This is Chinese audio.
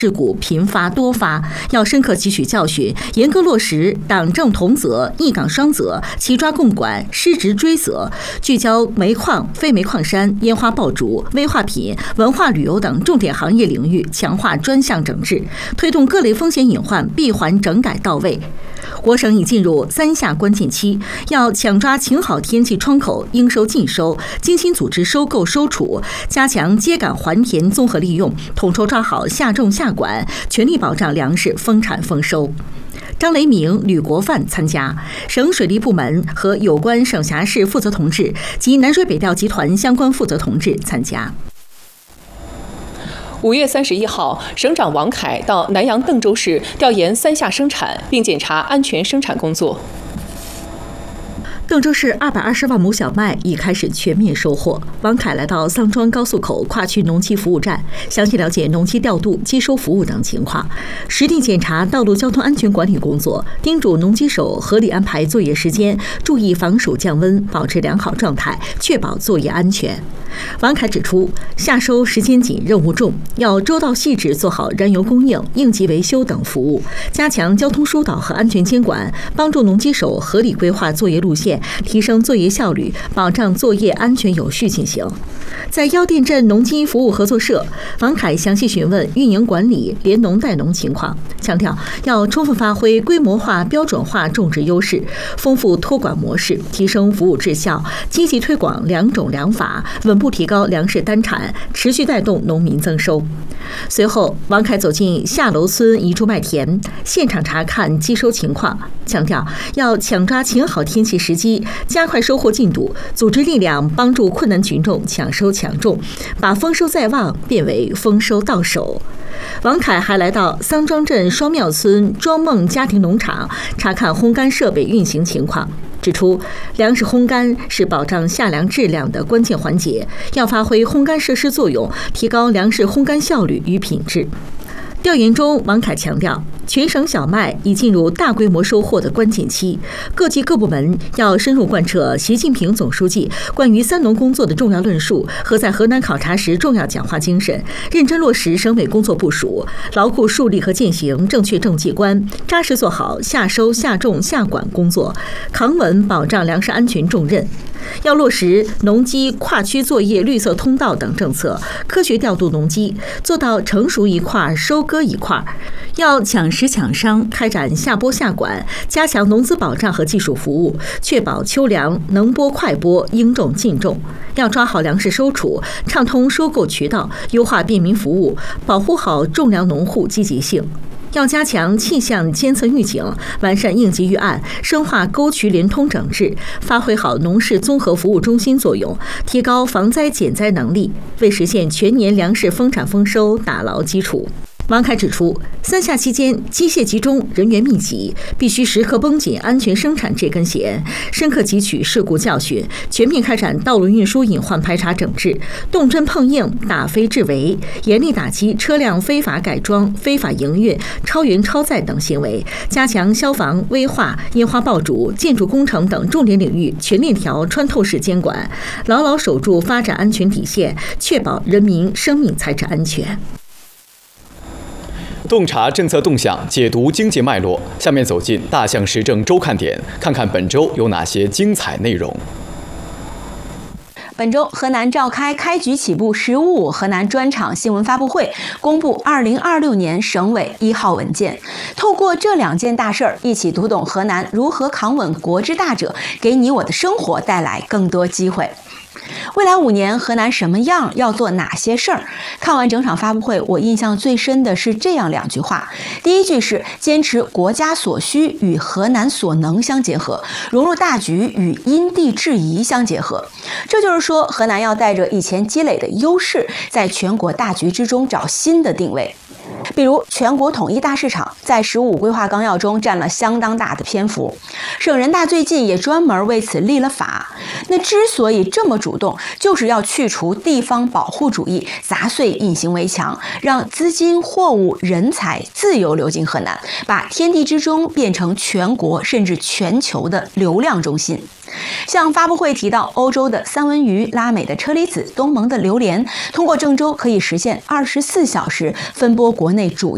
事故频发多发，要深刻汲取教训，严格落实党政同责、一岗双责、齐抓共管、失职追责，聚焦煤矿、非煤矿山、烟花爆竹、危化品、文化旅游等重点行业领域，强化专项整治，推动各类风险隐患闭环整改到位。国省已进入3下关键期，要抢抓晴好天气窗口，应收尽收，精心组织收购收储，加强秸秆还田综合利用，统筹抓好下种下管，全力保障粮食丰产丰收。张雷鸣、吕国范参加，省水利部门和有关省辖市负责同志及南水北调集团相关负责同志参加。 5月31号，省长王凯到南阳邓州市调研3下生产，并检查安全生产工作。 邓州市220万亩小麦已开始全面收获。王凯来到桑庄高速口跨区农机服务站，详细了解农机调度、接收服务等情况，实地检查道路交通安全管理工作，叮嘱农机手合理安排作业时间，注意防暑降温，保持良好状态，确保作业安全。王凯指出，夏收时间紧，任务重，要周到细致做好燃油供应、应急维修等服务，加强交通疏导和安全监管，帮助农机手合理规划作业路线，提升作业效率，保障作业安全有序进行。在腰店镇农机服务合作社，王凯详细询问运营管理、联农带农情况，强调要充分发挥规模化、标准化种植优势，丰富托管模式，提升服务质效，积极推广良种良法，稳步提高粮食单产，持续带动农民增收。随后，王凯走进下楼村一处麦田，现场查看机收情况，强调要抢抓晴好天气时机，加快收获进度，组织力量帮助困难群众抢收抢种，把丰收在望变为丰收到手。王凯还来到桑庄镇双庙村庄梦家庭农场，查看烘干设备运行情况，指出粮食烘干是保障夏粮质量的关键环节，要发挥烘干设施作用，提高粮食烘干效率与品质。调研中，王凯强调，全省小麦已进入大规模收获的关键期，各级各部门要深入贯彻习近平总书记关于3农工作的重要论述和在河南考察时重要讲话精神，认真落实省委工作部署，牢固树立和践行正确政绩观，扎实做好夏收、夏种、夏管工作，扛稳保障粮食安全重任。要落实农机跨区作业绿色通道等政策，科学调度农机，做到成熟一块收割一块。要抢时抢商，开展夏播夏管，加强农资保障和技术服务，确保秋粮能播快播，应种尽种。要抓好粮食收储，畅通收购渠道，优化便民服务，保护好种粮农户积极性。要加强气象监测预警，完善应急预案，深化沟渠联通整治，发挥好农事综合服务中心作用，提高防灾减灾能力，为实现全年粮食丰产丰收打牢基础。王凯指出，3下期间机械集中，人员密集，必须时刻绷紧安全生产这根弦，深刻汲取事故教训，全面开展道路运输隐患排查整治，动真碰硬，打非治为，严厉打击车辆非法改装、非法营运、超员超载等行为，加强消防、危化、烟花爆竹、建筑工程等重点领域全链条穿透式监管，牢牢守住发展安全底线，确保人民生命财产安全。 洞察政策动向，解读经济脉络。下面走进大象时政周看点，看看本周有哪些精彩内容。 本周，河南召开开局起步“15河南专场”新闻发布会，公布2026年省委1号文件。透过这2件大事儿，一起读懂河南如何扛稳国之大者，给你我的生活带来更多机会。未来5年，河南什么样，要做哪些事儿？看完整场发布会，我印象最深的是这样2句话。第一句是坚持国家所需与河南所能相结合，融入大局与因地制宜相结合。这就是说，河南要带着以前积累的优势，在全国大局之中找新的定位。比如全国统一大市场在“15规划纲要”中占了相当大的篇幅，省人大最近也专门为此立了法。那之所以这么主动，就是要去除地方保护主义，砸碎隐形围墙，让资金、货物、人才自由流进河南，把天地之中变成全国甚至全球的流量中心。像发布会提到，欧洲的三文鱼、拉美的车厘子、东盟的榴莲，通过郑州可以实现24小时分拨国内主